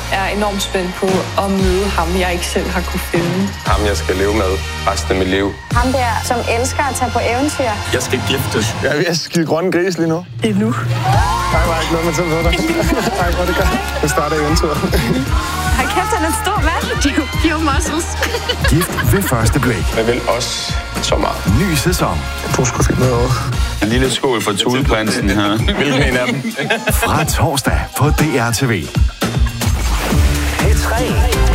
er enormt spændt på at møde ham, jeg ikke selv har kunne finde. Ham, jeg skal leve med resten af mit liv. Ham der, som elsker at tage på eventyr. Jeg skal giftes. Jeg er ved at skide grønne gris lige nu. Endnu. Nej, var ikke noget med til dig. Nej, hvor det gør. Det starter eventyret. Hold kæft, han er en stor mand. Jo muscles. Gift ved første blik. Jeg vil også så meget. Ny sæson. Jeg tror sgu fint noget. En lille skål for Thuleprinsen her. Hvilken en af dem? Fra torsdag på DR TV. P3